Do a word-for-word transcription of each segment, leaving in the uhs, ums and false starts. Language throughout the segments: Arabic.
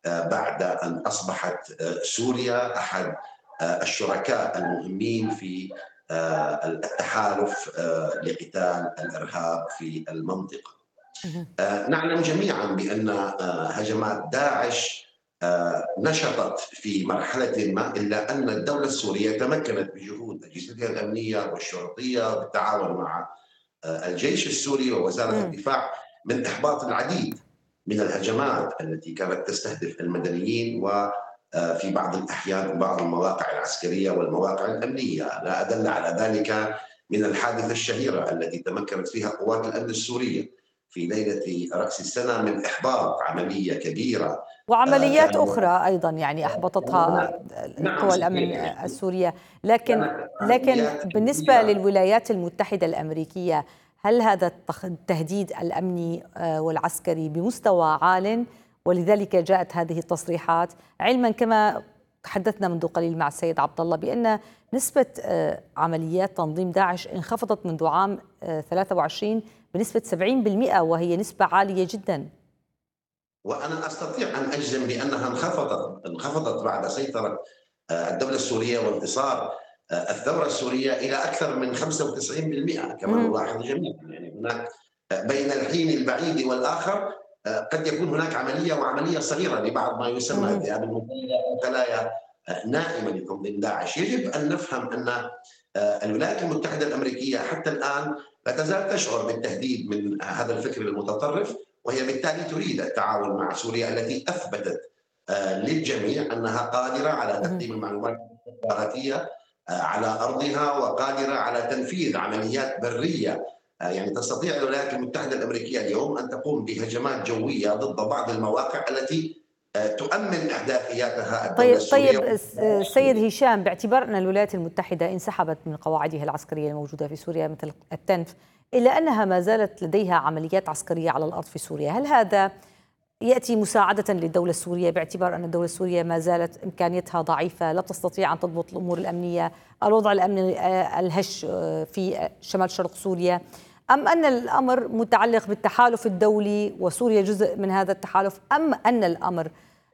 بعد أن أصبحت سوريا أحد الشركاء المهمين في التحالف لقتال الإرهاب في المنطقة. اهم. نعلم جميعا بأن هجمات داعش نشطت في مرحلة ما، إلا أن الدولة السورية تمكنت بجهود أجهزتها الأمنية والشرطية بالتعاون مع الجيش السوري ووزارة إمم. الدفاع من إحباط العديد من الهجمات التي كانت تستهدف المدنيين، وفي بعض الأحيان بعض المواقع العسكرية والمواقع الأمنية. لا أدل على ذلك من الحادثة الشهيرة التي تمكنت فيها قوات الأمن السورية في ليلة رأس السنة من إحباط عملية كبيرة آه، وعمليات كان أخرى أيضًا يعني كان أحبطتها هناك. نعم القوى الأمن صحيح. السورية، لكن كانت لكن عمليات بالنسبة كبيرة. للولايات المتحدة الأمريكية، هل هذا التخ التهديد الأمني آآ والعسكري بمستوى عالٍ، ولذلك جاءت هذه التصريحات؟ علمًا كما تحدثنا منذ قليل مع السيد عبد الله بأن نسبة آآ عمليات تنظيم داعش انخفضت منذ عام آآ ثلاثة وعشرين بنسبة سبعين بالمئة وهي نسبة عالية جدًا. وأنا أستطيع أن أجزم بأنها انخفضت انخفضت بعد سيطرة آه، الدولة السورية وانتصار آه، الثورة السورية إلى أكثر من خمسة وتسعين بالمئة كما اهم. نلاحظ جميعا. يعني هناك آه، بين الحين البعيد والآخر آه، قد يكون هناك عملية وعملية صغيرة لبعض ما يسمى اهم. الذئاب المنتشرة أو خلايا آه، نائمة لتنظيم داعش. يجب أن نفهم أن آه، الولايات المتحدة الأمريكية حتى الآن لا تزال تشعر بالتهديد من هذا الفكر المتطرف، وهي بالتالي تريد التعاون مع سوريا التي أثبتت آه، للجميع أنها قادرة على اهم. تقديم المعلومات الاستخباراتية آه، على أرضها، وقادرة على تنفيذ عمليات برية. آه، يعني تستطيع الولايات المتحدة الأمريكية اليوم أن تقوم بهجمات جوية ضد بعض المواقع التي آه، تؤمن إحداثياتها الدولة طيب السورية طيب الس- والقوات السيد السورية. هشام، باعتبار أن الولايات المتحدة انسحبت من قواعدها العسكرية الموجودة في سوريا مثل التنف، إلا أنها ما زالت لديها عمليات عسكرية على الأرض في سوريا، هل هذا يأتي مساعدة للدولة السورية باعتبار أن الدولة السورية ما زالت إمكانيتها ضعيفة، لا تستطيع أن تضبط الأمور الأمنية، الوضع الأمني آه، الهش آه، في شمال شرق سوريا، أم أن الأمر متعلق بالتحالف الدولي وسوريا جزء من هذا التحالف، أم أن الأمر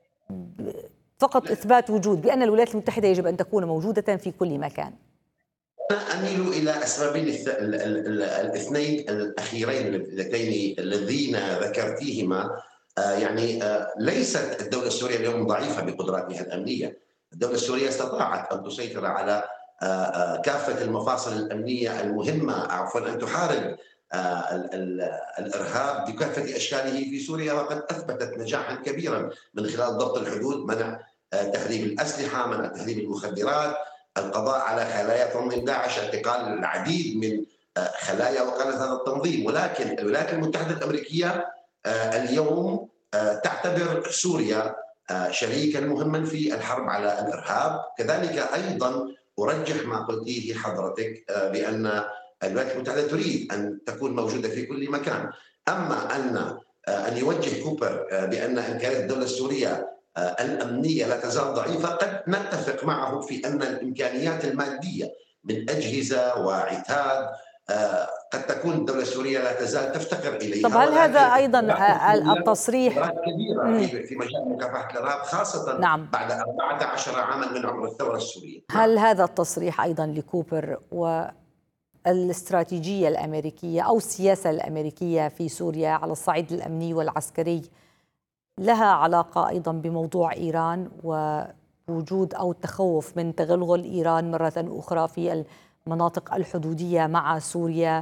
فقط إثبات وجود بأن الولايات المتحدة يجب أن تكون موجودة في كل مكان؟ أنا أميل إلى السببين الث- ال- ال- ال- الاثنين الأخيرين اللتين الذين ذكرتيهما. آه، يعني آه، ليست الدولة السورية اليوم ضعيفة بقدراتها الأمنية. الدولة السورية استطاعت أن تسيطر على آه، آه، كافة المفاصل الأمنية المهمة، عفوا أن تحارب آه، ال- ال- الإرهاب بكافة أشكاله في سوريا، وقد أثبتت نجاحا كبيرا من خلال ضبط الحدود، منع آه، تهريب الأسلحة، منع تهريب المخدرات، القضاء على خلايا تنظيم داعش، اعتقال العديد من آه، خلايا وكالة هذا التنظيم. ولكن الولايات المتحدة الأمريكية آه، اليوم آه، تعتبر سوريا آه، شريكا مهما في الحرب على الإرهاب. كذلك أيضا أرجح ما قلتيه حضرتك آه، بأن الولايات المتحدة تريد أن تكون موجودة في كل مكان. أما أن آه، أن يوجه كوبر آه، بأن إمكانيات الدولة السورية آه، الأمنية لا تزال ضعيفة، قد نتفق معه في أن الإمكانيات المادية من أجهزة وعتاد آه، قد تكون الدولة السورية لا تزال تفتقر طب إليها، هل هذا ولكن أيضا قدرات آه، سوريا التصريح؟ قدرات كبيرة مم. في في مجال مكافحة الإرهاب، خاصة نعم. بعد أربعة عشر عاما من عمر الثورة السورية. نعم. هل هذا التصريح أيضا لكوبر والاستراتيجية الأمريكية أو السياسة الأمريكية في سوريا على الصعيد الأمني والعسكري لها علاقة أيضا بموضوع إيران ووجود أو التخوف من تغلغل إيران مرة أخرى في المناطق الحدودية مع سوريا؟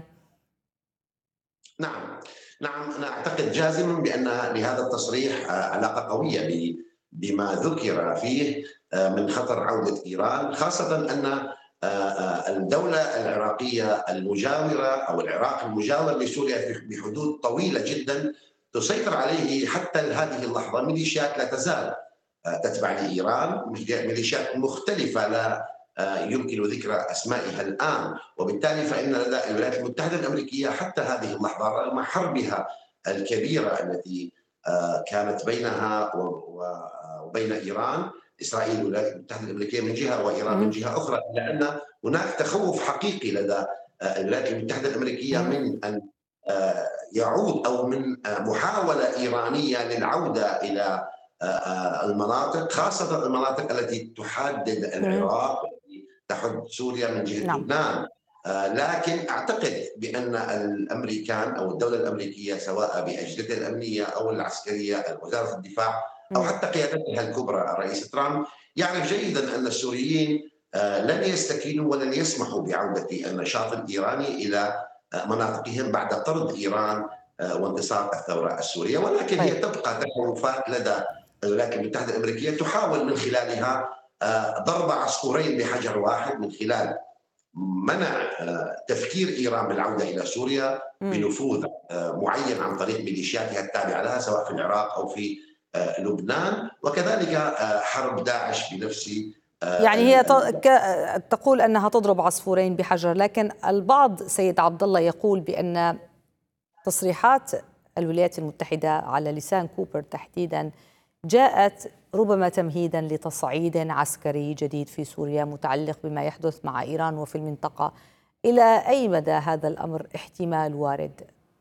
نعم. نعم، أنا أعتقد جازما بأن لهذا التصريح آه، علاقة قوية ب- بما ذكر فيه آه، من خطر عودة إيران، خاصة أن آه، آه، الدولة العراقية المجاورة أو العراق المجاور لسوريا في- بحدود طويلة جدا تسيطر عليه حتى هذه اللحظة ميليشيات لا تزال آه، تتبع لإيران، ميليشيات مختلفة لا آه، يمكن ذكر أسمائها الآن. وبالتالي فإن لدى الولايات المتحدة الأمريكية حتى هذه اللحظة رغم حربها الكبيرة التي آه، كانت بينها وبين إيران، إسرائيل والولايات المتحدة الأمريكية من جهة وإيران من مهم. جهة أخرى، لأن هناك تخوف حقيقي لدى آه، الولايات المتحدة الأمريكية مهم. من أن آه، يعود أو من آه، محاولة إيرانية للعودة إلى المناطق، خاصة المناطق التي تحدد العراق، تحد سوريا من جهة نعم. لبنان. لكن أعتقد بأن الأمريكان أو الدولة الأمريكية سواء بأجهزتها الأمنية أو العسكرية، وزارة الدفاع أو حتى قيادتها الكبرى الرئيس ترامب، يعرف جيدا أن السوريين لن يستكينوا ولن يسمحوا بعودة النشاط الإيراني إلى مناطقهم بعد طرد إيران وانتصار الثورة السورية. ولكن هي تبقى تخوفات لدى الولايات المتحدة الأمريكية تحاول من خلالها ضرب عصفورين بحجر واحد، من خلال منع تفكير إيران بالعودة إلى سوريا بنفوذ معين عن طريق ميليشياتها التابعة لها سواء في العراق أو في لبنان، وكذلك حرب داعش بنفسه. يعني هي تقول أنها تضرب عصفورين بحجر، لكن البعض سيد عبد الله يقول بأن تصريحات الولايات المتحدة على لسان كوبر تحديدا جاءت ربما تمهيدا لتصعيد عسكري جديد في سوريا متعلق بما يحدث مع إيران وفي المنطقة. إلى أي مدى هذا الأمر احتمال وارد؟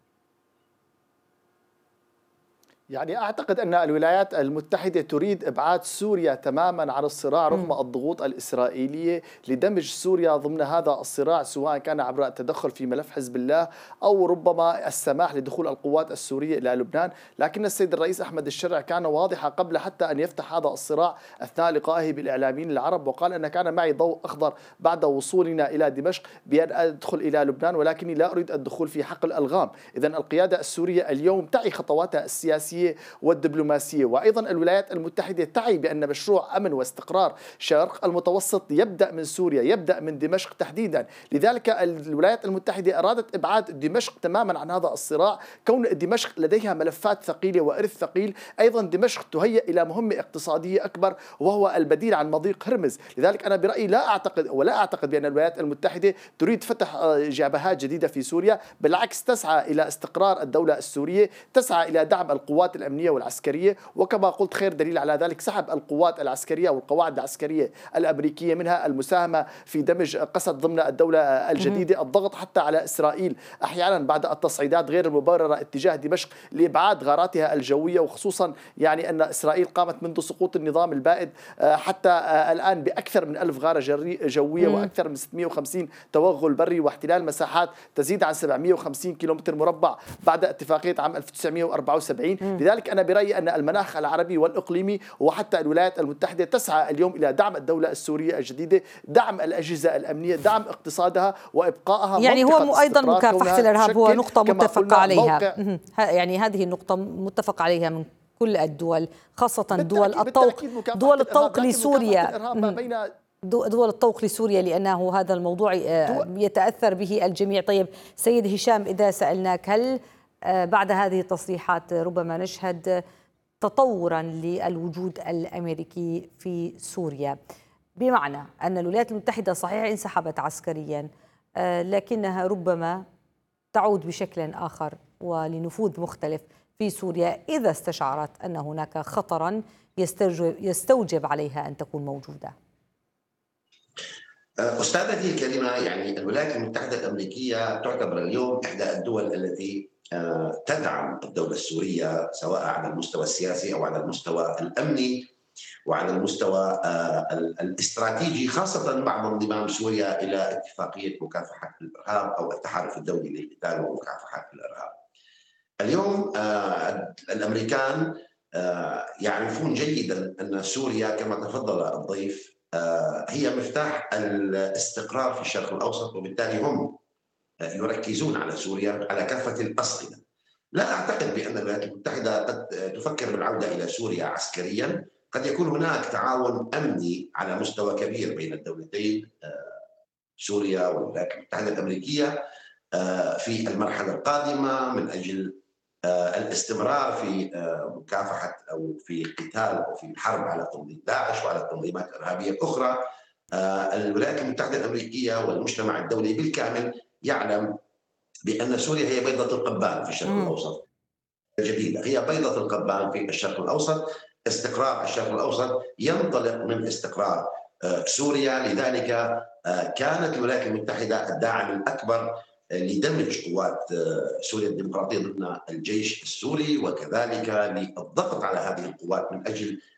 يعني أعتقد أن الولايات المتحدة تريد إبعاد سوريا تماما عن الصراع رغم الضغوط الإسرائيلية لدمج سوريا ضمن هذا الصراع، سواء كان عبر التدخل في ملف حزب الله أو ربما السماح لدخول القوات السورية إلى لبنان. لكن السيد الرئيس أحمد الشرع كان واضحا قبل حتى أن يفتح هذا الصراع أثناء لقائه بالإعلاميين العرب، وقال أن كان معي ضوء أخضر بعد وصولنا إلى دمشق بأن أدخل إلى لبنان، ولكني لا أريد الدخول في حقل الألغام. إذن القيادة السورية اليوم تعي خطواتها السياسية والدبلوماسية، وأيضا الولايات المتحدة تعي بأن مشروع أمن واستقرار شرق المتوسط يبدأ من سوريا، يبدأ من دمشق تحديدا. لذلك الولايات المتحدة أرادت إبعاد دمشق تماما عن هذا الصراع، كون دمشق لديها ملفات ثقيلة وإرث ثقيل. أيضا دمشق تهيأ إلى مهمة اقتصادية أكبر وهو البديل عن مضيق هرمز. لذلك أنا برأيي لا أعتقد ولا أعتقد بأن الولايات المتحدة تريد فتح جبهات جديدة في سوريا، بالعكس تسعى إلى استقرار الدولة السورية، تسعى إلى دعم القوات الأمنية والعسكرية، وكما قلت خير دليل على ذلك سحب القوات العسكرية والقواعد العسكرية الأمريكية، منها المساهمة في دمج قسد ضمن الدولة الجديدة، الضغط حتى على إسرائيل أحيانا بعد التصعيدات غير المبررة اتجاه دمشق لإبعاد غاراتها الجوية، وخصوصا يعني أن إسرائيل قامت منذ سقوط النظام البائد حتى الآن بأكثر من ألف غارة جوية وأكثر من ستمئة وخمسين توغل بري واحتلال مساحات تزيد عن سبعمئة وخمسين كيلومتر مربع بعد اتفاقية عام ألف وتسعمئة وأربعة وسبعين. لذلك أنا برأيي أن المناخ العربي والإقليمي وحتى الولايات المتحدة تسعى اليوم إلى دعم الدولة السورية الجديدة، دعم الأجهزة الأمنية، دعم اقتصادها وإبقائها. يعني هو أيضا مكافحة الإرهاب هو نقطة متفق عليها، يعني هذه النقطة متفق عليها من كل الدول، خاصة دول الطوق، دول الطوق لسوريا، دول الطوق لسوريا، لأنه هذا الموضوع يتأثر به الجميع. طيب سيد هشام، إذا سألناك هل بعد هذه التصريحات ربما نشهد تطورا للوجود الأمريكي في سوريا، بمعنى أن الولايات المتحدة صحيح انسحبت عسكريا لكنها ربما تعود بشكل آخر ولنفوذ مختلف في سوريا إذا استشعرت أن هناك خطرا يستوجب, يستوجب عليها أن تكون موجودة؟ أستاذتي الكريمة، يعني الولايات المتحدة الأمريكية تعتبر اليوم إحدى الدول التي تدعم الدولة السورية سواء على المستوى السياسي أو على المستوى الأمني وعلى المستوى الاستراتيجي، خاصة بعد انضمام سوريا إلى اتفاقية مكافحة الإرهاب أو التحالف الدولي للقتال ومكافحة الإرهاب. اليوم الأمريكان يعرفون جيدا أن سوريا كما تفضل الضيف هي مفتاح الاستقرار في الشرق الأوسط، وبالتالي هم يركزون على سوريا على كافة الأصعدة. لا أعتقد بأن الولايات المتحدة قد تفكر بالعودة إلى سوريا عسكريا، قد يكون هناك تعاون أمني على مستوى كبير بين الدولتين سوريا والولايات المتحدة الأمريكية في المرحلة القادمة من أجل الاستمرار في مكافحة أو في قتال أو في الحرب على تنظيم داعش وعلى التنظيمات الإرهابية الأخرى. الولايات المتحدة الأمريكية والمجتمع الدولي بالكامل يعلم بأن سوريا هي بيضة القبان في الشرق الأوسط الجديدة، هي بيضة القبان في الشرق الأوسط. استقرار الشرق الأوسط ينطلق من استقرار سوريا، لذلك كانت الولايات المتحدة الداعم الأكبر لدمج قوات سوريا الديمقراطية ضمن الجيش السوري، وكذلك للضغط على هذه القوات من أجل